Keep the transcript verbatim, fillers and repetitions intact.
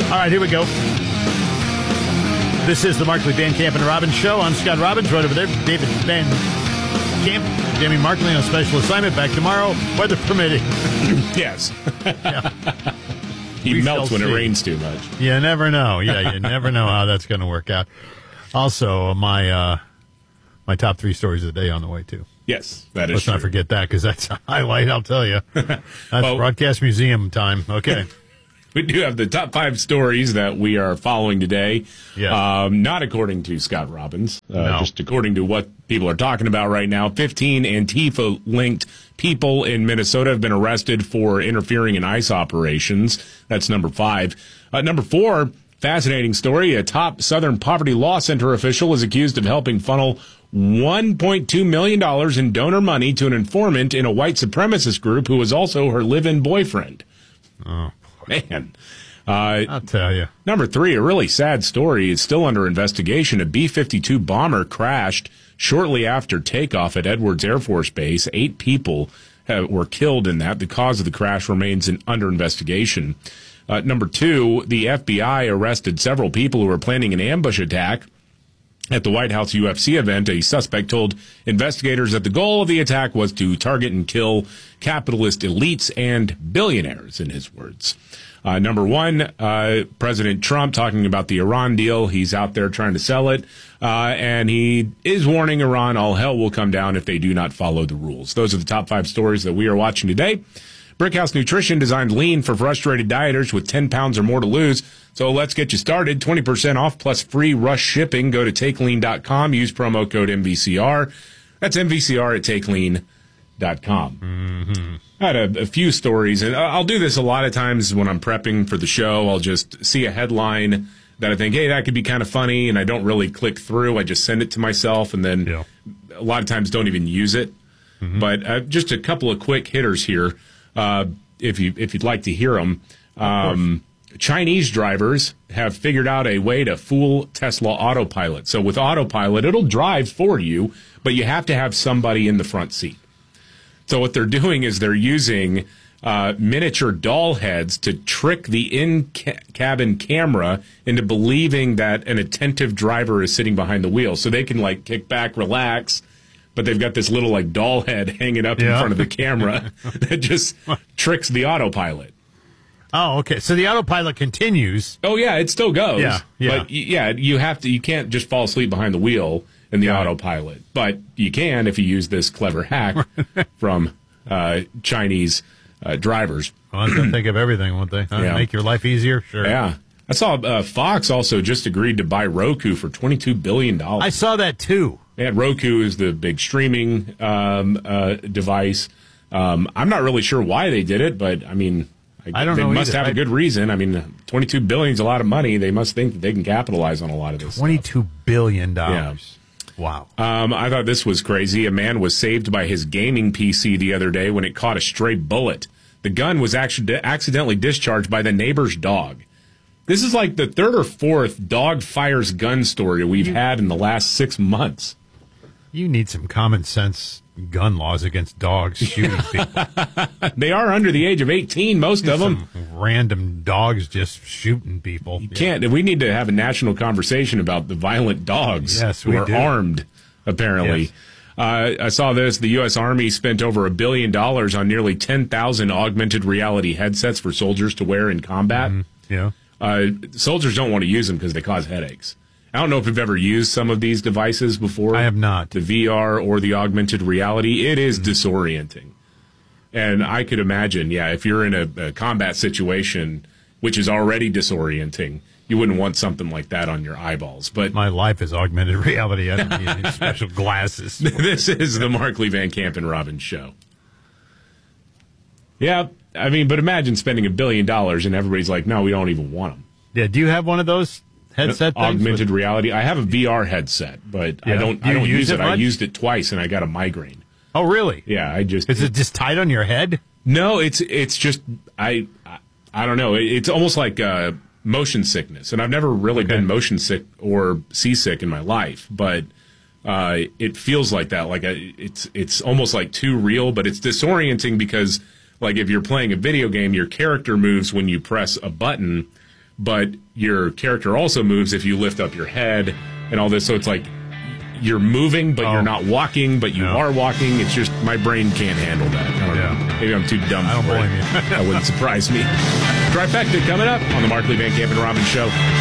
All right, here we go. This is the Markley, Van Camp, and Robbins Show. I'm Scott Robbins. Right over there, David Van Camp. Jamie Markley on special assignment. Back tomorrow, weather permitting. Yes. Yeah. He We melts shall when see. it rains too much. You never know. Yeah, you never know how that's going to work out. Also, my uh, my top three stories of the day on the way, too. Yes, that is Let's true. not forget that, because that's a highlight, I'll tell you. That's Well- Broadcast Museum time. Okay. We do have the top five stories that we are following today. Yeah. Um, not according to Scott Robbins, uh, No. just according to what people are talking about right now. fifteen Antifa-linked people in Minnesota have been arrested for interfering in ICE operations. That's number five. Uh, number four, fascinating story. A top Southern Poverty Law Center official is accused of helping funnel one point two million dollars in donor money to an informant in a white supremacist group who was also her live-in boyfriend. Oh, Man. Uh, I'll tell you. Number three, a really sad story. It's still under investigation. A B fifty-two bomber crashed shortly after takeoff at Edwards Air Force Base. Eight people uh, were killed in that. The cause of the crash remains in, under investigation. Uh, number two, the F B I arrested several people who were planning an ambush attack at the White House U F C event. A suspect told investigators that the goal of the attack was to target and kill capitalist elites and billionaires, in his words. Uh, number one, uh, President Trump talking about the Iran deal. He's out there trying to sell it. Uh, and he is warning Iran all hell will come down if they do not follow the rules. Those are the top five stories that we are watching today. Brickhouse Nutrition designed lean for frustrated dieters with ten pounds or more to lose. So let's get you started. twenty percent off plus free rush shipping. Go to take lean dot com. Use promo code M V C R. That's M V C R at take lean dot com. Mm-hmm. I had a, a few stories, and I'll do this a lot of times when I'm prepping for the show. I'll just see a headline that I think, hey, that could be kind of funny, and I don't really click through. I just send it to myself, and then Yeah. a lot of times don't even use it. Mm-hmm. But uh, just a couple of quick hitters here, uh, if you if you'd like to hear them. Um, Chinese drivers have figured out a way to fool Tesla autopilot. So with autopilot, it'll drive for you, but you have to have somebody in the front seat. So what they're doing is they're using uh, miniature doll heads to trick the in-cabin camera into believing that an attentive driver is sitting behind the wheel. So they can, like, kick back, relax, but they've got this little, like, doll head hanging up Yeah. in front of the camera that just tricks the autopilot. Oh, okay. So the autopilot continues. Oh, yeah, it still goes. Yeah, yeah. But, y- yeah, you have to. You can't just fall asleep behind the wheel in the Got it. autopilot. But you can if you use this clever hack from uh, Chinese uh, drivers. Well, they'll think of everything, won't they? Huh? Yeah. Make your life easier? Sure. Yeah. I saw uh, Fox also just agreed to buy Roku for twenty-two billion dollars. I saw that, too. Yeah, Roku is the big streaming um, uh, device. Um, I'm not really sure why they did it, but, I mean, I don't they know must either. have a I- good reason. I mean, twenty-two billion dollars is a lot of money. They must think that they can capitalize on a lot of this stuff. twenty-two billion dollars. Wow. Um, I thought this was crazy. A man was saved by his gaming P C the other day when it caught a stray bullet. The gun was actually accidentally discharged by the neighbor's dog. This is like the third or fourth dog fires gun story we've had in the last six months. You need some common sense gun laws against dogs shooting people. They are under the age of eighteen, most of them. Some random dogs just shooting people. You can't. We need to have a national conversation about the violent dogs Yes, who we are do. armed, apparently. Yes. Uh, I saw this. The U S. Army spent over a billion dollars on nearly ten thousand augmented reality headsets for soldiers to wear in combat. Mm-hmm. Yeah. Uh, soldiers don't want to use them because they cause headaches. I don't know if you've ever used some of these devices before. I have not. The V R or the augmented reality. It is disorienting. And I could imagine, yeah, if you're in a, a combat situation, which is already disorienting, you wouldn't want something like that on your eyeballs. But My life is augmented reality. I don't need any special glasses. this is the Markley, Van Camp, and Robbins show. Yeah, I mean, but imagine spending a billion dollars and everybody's like, no, we don't even want them. Yeah. Do you have one of those headset things? Augmented with- reality. I have a V R headset, but I Yeah. don't. Do you I don't use use it it. I much? used it twice and I got a migraine. Oh, really? Yeah, I just. Is it just tight on your head? No, it's it's just I I, I don't know. It, it's almost like uh, motion sickness, and I've never really Okay. been motion sick or seasick in my life, but uh, it feels like that. Like a, it's it's almost like too real, but it's disorienting because like if you're playing a video game, your character moves when you press a button, but your character also moves if you lift up your head and all this. So it's like you're moving, but oh. you're not walking, but you no. are walking. It's just my brain can't handle that. I don't yeah. know. Maybe I'm too dumb I don't for blame it. you. That wouldn't surprise me. Trifecta coming up on the Markley, Van Camp and Robbins Show.